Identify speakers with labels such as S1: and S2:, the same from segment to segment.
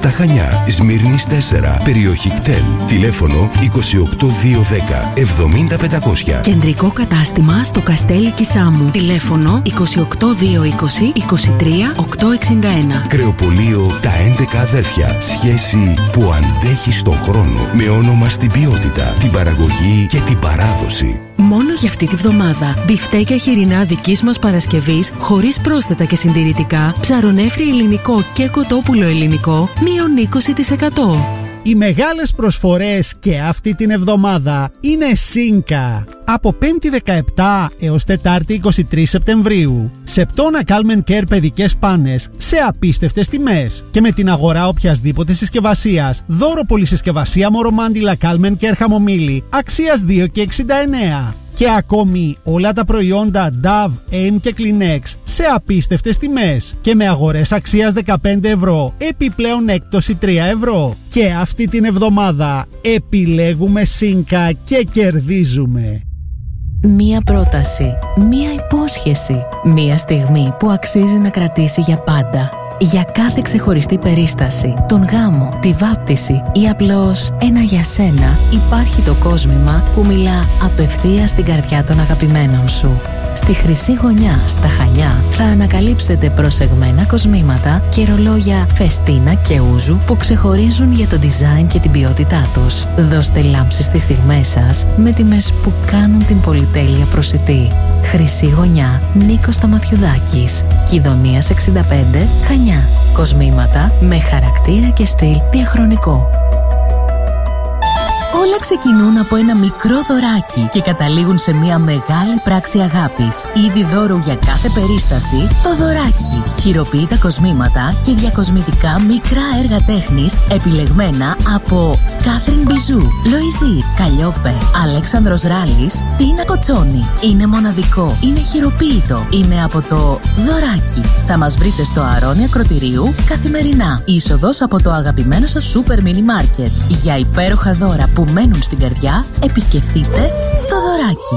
S1: Στα Χανιά, Σμύρνης 4, περιοχή κτέλ. Τηλέφωνο 28210 70500.
S2: Κεντρικό κατάστημα στο Καστέλι Κισάμου. Τηλέφωνο 28220 23 861.
S1: Κρεοπολείο Τα 11 Αδέρφια. Σχέση που αντέχει στον χρόνο. Με όνομα στην ποιότητα, την παραγωγή και την παράδοση.
S2: Μόνο για αυτή τη βδομάδα. Μπιφτέκια χοιρινά δικής μας παρασκευής, χωρίς πρόσθετα και συντηρητικά, ψαρονέφρι ελληνικό και κοτόπουλο ελληνικό, μείον 20%.
S3: Οι μεγάλες προσφορές και αυτή την εβδομάδα είναι Σίνκα. Από 5η 17 έως Τετάρτη 23 Σεπτεμβρίου. Σεπτόνα Calmen Care παιδικές πάνες σε απίστευτες τιμές. Και με την αγορά οποιασδήποτε συσκευασίας, δώρο πολυσυσκευασία μορομάντιλα Calmen Care χαμομήλι αξίας 2,69. Και ακόμη όλα τα προϊόντα Dove, Aim και Kleenex σε απίστευτες τιμές και με αγορές αξίας 15 ευρώ, επιπλέον έκπτωση 3 ευρώ. Και αυτή την εβδομάδα επιλέγουμε Σίνκα και κερδίζουμε.
S4: Μία πρόταση, μία υπόσχεση, μία στιγμή που αξίζει να κρατήσει για πάντα. Για κάθε ξεχωριστή περίσταση, τον γάμο, τη βάπτιση ή απλώς ένα για σένα, υπάρχει το κόσμημα που μιλά απευθείας στην καρδιά των αγαπημένων σου. Στη Χρυσή Γωνιά, στα Χανιά, θα ανακαλύψετε προσεγμένα κοσμήματα και ρολόγια Φεστίνα και Ούζου που ξεχωρίζουν για το design και την ποιότητά τους. Δώστε λάμψη στις στιγμές σας με τιμές που κάνουν την πολυτέλεια προσιτή. Χρυσή Γωνιά, Νίκος Σταμαθιουδάκης, Κηδονίας 65, Χανιά. Κοσμήματα με χαρακτήρα και στυλ διαχρονικό. Όλα ξεκινούν από ένα μικρό δωράκι και καταλήγουν σε μια μεγάλη πράξη αγάπης. Είδη δώρου για κάθε περίσταση, το δωράκι. Χειροποίητα κοσμήματα και διακοσμητικά μικρά έργα τέχνης επιλεγμένα από Κάθριν Μπιζού, Λοϊζή, Καλλιόπε, Αλέξανδρος Ράλης, Τίνα Κοτσόνη. Είναι μοναδικό, είναι χειροποίητο, είναι από το δωράκι. Θα μας βρείτε στο Αρώνη Ακροτηρίου καθημερινά. Είσοδος από το αγαπημένο σας σούπερ μίνι μάρκετ. Για υπέροχα δώρα που μένουν στην καρδιά, επισκεφτείτε το δωράκι.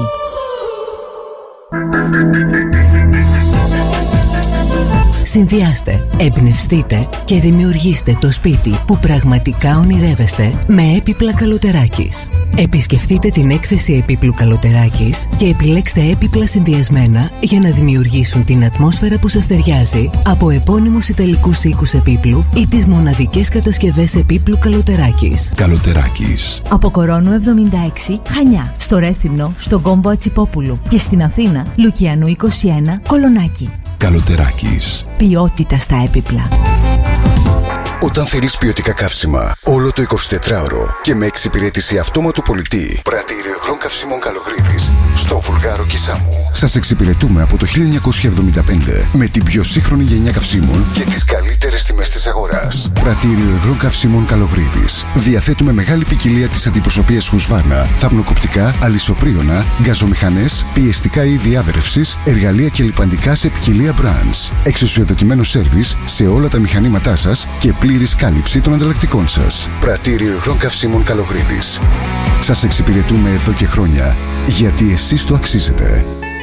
S5: Συνδυάστε, εμπνευστείτε και δημιουργήστε το σπίτι που πραγματικά ονειρεύεστε με έπιπλα Καλωτεράκης. Επισκεφτείτε την έκθεση επίπλου Καλωτεράκης και επιλέξτε έπιπλα συνδυασμένα για να δημιουργήσουν την ατμόσφαιρα που σας ταιριάζει από επώνυμους ιταλικούς οίκους επίπλου ή τις μοναδικές κατασκευές επίπλου Καλωτεράκης.
S1: Καλωτεράκης.
S6: Από Κορώνου 76, Χανιά. Στο Ρέθυμνο, στον Κόμβο Ατσιπόπουλου. Και στην Αθήνα, Λουκιανού 21, Κολονάκι.
S1: Καλωτεράκης.
S6: Ποιότητα στα έπιπλα.
S7: Όταν θέλεις ποιοτικά καύσιμα όλο το 24ωρο και με εξυπηρέτηση αυτόματου πολιτή, Πρατήριο Υγρών Καυσίμων Καλογρίδης στο Βουλγάρο Κισάμου. Σας εξυπηρετούμε από το 1975 με την πιο σύγχρονη γενιά καυσίμων και τις καλύτερες τιμές της αγοράς. Πρατήριο Υγρών Καυσίμων Καλογρίδης. Διαθέτουμε μεγάλη ποικιλία της αντιπροσωπείας Husqvarna, θαπνοκοπτικά, αλυσοπρίωνα, γκαζομηχανές, πιεστικά είδη άδρευσης, εργαλεία και λιπαντικά σε ποικιλία brands. Εξουσιοδοτημένο σέρβις σε όλα τα μηχανήματά σας και πλήρης κάλυψη των ανταλλακτικών σας. Πρατήριο Υγρών Καυσίμων Καλογρίδης. Σας εξυπηρετούμε εδώ και χρόνια, γιατί εσείς το αξίζετε.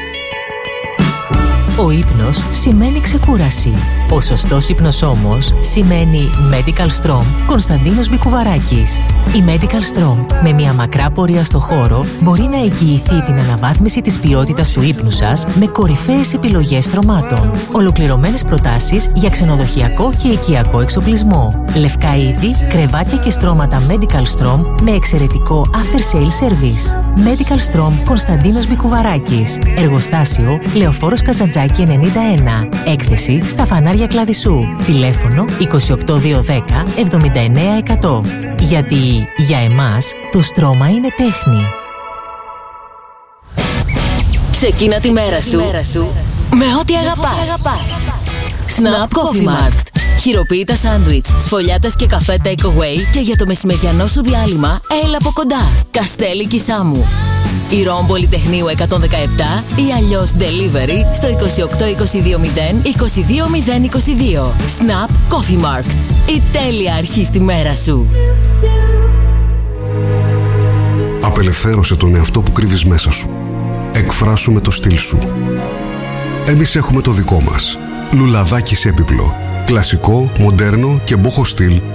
S4: Ο ύπνος σημαίνει ξεκούραση. Ο σωστός ύπνος όμως σημαίνει Medical Storm Κωνσταντίνος Μπικουβαράκης. Η Medical Storm με μια μακρά πορεία στο χώρο μπορεί να εγγυηθεί την αναβάθμιση της ποιότητας του ύπνου σας με κορυφαίες επιλογές στρωμάτων. Ολοκληρωμένες προτάσεις για ξενοδοχειακό και οικιακό εξοπλισμό. Λευκά είδη, κρεβάτια και στρώματα Medical Storm με εξαιρετικό after sale service. Medical Storm Κωνσταντίνος Μπικουβαράκης. Εργοστάσιο Λεωφόρος Καζαντζάκη 91. Έκθεση στα φανάρια Κλαδισσού. Τηλέφωνο 28210 79100. Γιατί για εμάς το στρώμα είναι τέχνη.
S8: Ξεκίνα τη μέρα σου με ό,τι αγαπάς. Snap Coffee Mart. Χειροποίητα σάντουιτς, σφολιάτες και καφέ take-away και για το μεσημεριανό σου διάλειμμα έλα από κοντά. Καστέλι Κισάμου. Η Ρώμ Πολυτεχνείου 117 ή αλλιώς delivery στο 28220 22022. Snap Coffee Mart. Η τέλεια αρχή στη μέρα σου.
S9: Απελευθέρωσε τον εαυτό που κρύβεις μέσα σου. Εκφράσου με το στυλ σου. Εμείς έχουμε το δικό μας. Λουλαδάκι σε έπιπλο. Κλασικό, μοντέρνο και μπόχο στυλ